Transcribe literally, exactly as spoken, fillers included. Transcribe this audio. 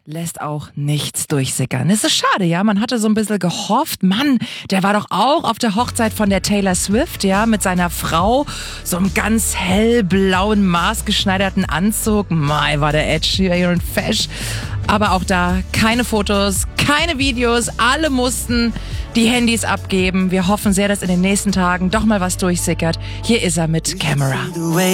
lässt auch nichts durchsickern. Es ist schade, ja, man hatte so ein bisschen gehofft, Mann, der war doch auch auf der Hochzeit von der Taylor Swift, ja, mit seiner Frau, so einem ganz hellblauen, maßgeschneiderten Anzug. Mai, war der Ed Sheeran fesch. Aber auch da keine Fotos, keine Videos, alle mussten die Handys abgeben. Wir hoffen sehr, dass in den nächsten Tagen doch mal was durchsickert. Hier ist er mit Camera.